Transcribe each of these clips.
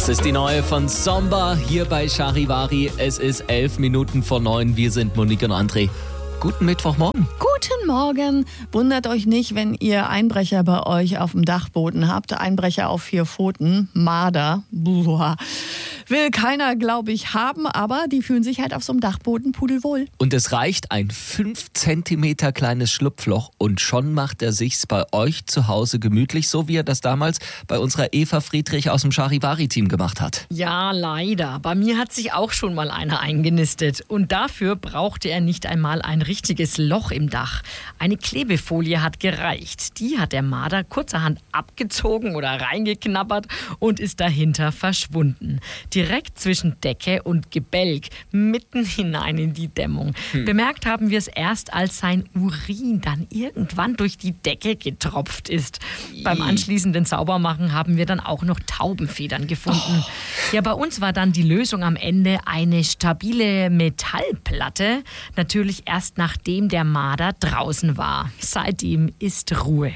Das ist die neue von Zomba hier bei Charivari. Es ist 11 Minuten vor 9. Wir sind Monique und André. Guten Mittwochmorgen. Guten Morgen. Wundert euch nicht, wenn ihr Einbrecher bei euch auf dem Dachboden habt. Einbrecher auf 4 Pfoten. Marder. Buah. Will keiner, glaube ich, haben, aber die fühlen sich halt auf so einem Dachboden pudelwohl. Und es reicht ein 5 Zentimeter kleines Schlupfloch und schon macht er sich's bei euch zu Hause gemütlich, so wie er das damals bei unserer Eva Friedrich aus dem Charivari-Team gemacht hat. Ja, leider. Bei mir hat sich auch schon mal einer eingenistet. Und dafür brauchte er nicht einmal ein richtiges Loch im Dach. Eine Klebefolie hat gereicht. Die hat der Marder kurzerhand abgezogen oder reingeknabbert und ist dahinter verschwunden. Direkt zwischen Decke und Gebälk, mitten hinein in die Dämmung. Bemerkt haben wir es erst, als sein Urin dann irgendwann durch die Decke getropft ist. Beim anschließenden Saubermachen haben wir dann auch noch Taubenfedern gefunden. Ja, bei uns war dann die Lösung am Ende eine stabile Metallplatte. Natürlich erst nachdem der Marder draußen war. Seitdem ist Ruhe.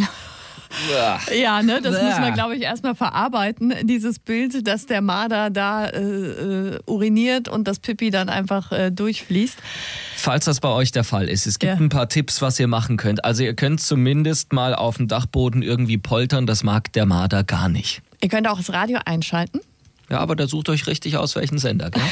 Ja, ne, das müssen wir, glaube ich, erstmal verarbeiten, dieses Bild, dass der Marder da uriniert und das Pipi dann einfach durchfließt. Falls das bei euch der Fall ist, es gibt ein paar Tipps, was ihr machen könnt. Also ihr könnt zumindest mal auf dem Dachboden irgendwie poltern, das mag der Marder gar nicht. Ihr könnt auch das Radio einschalten. Ja, aber da sucht euch richtig aus, welchen Sender, gell?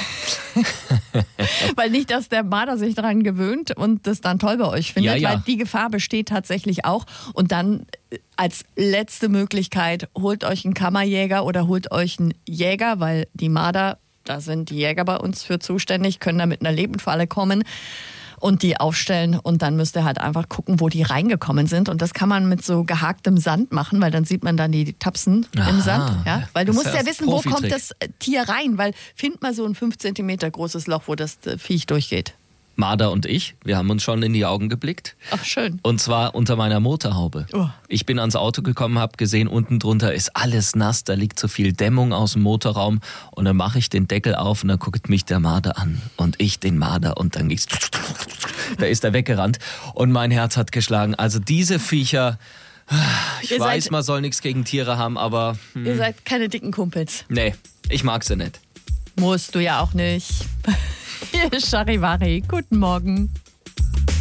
Weil nicht, dass der Marder sich daran gewöhnt und das dann toll bei euch findet, weil die Gefahr besteht tatsächlich auch. Und dann als letzte Möglichkeit, holt euch einen Kammerjäger oder holt euch einen Jäger, weil die Marder, da sind die Jäger bei uns für zuständig, können da mit einer Lebendfalle kommen und die aufstellen und dann müsst ihr halt einfach gucken, wo die reingekommen sind. Und das kann man mit so gehaktem Sand machen, weil dann sieht man dann die Tapsen im Sand. Ja? Weil du musst ja wissen, wo kommt das Tier rein, weil find mal so ein 5 Zentimeter großes Loch, wo das Viech durchgeht. Marder und ich, wir haben uns schon in die Augen geblickt. Ach, schön. Und zwar unter meiner Motorhaube. Oh. Ich bin ans Auto gekommen, habe gesehen, unten drunter ist alles nass, da liegt so viel Dämmung aus dem Motorraum. Und dann mache ich den Deckel auf und dann guckt mich der Marder an. Und ich den Marder und dann ging's. Da ist er weggerannt und mein Herz hat geschlagen. Also diese Viecher, ich weiß, man soll nichts gegen Tiere haben, aber... Ihr seid keine dicken Kumpels. Nee, ich mag sie nicht. Musst du ja auch nicht. Hier ist Charivari. Guten Morgen.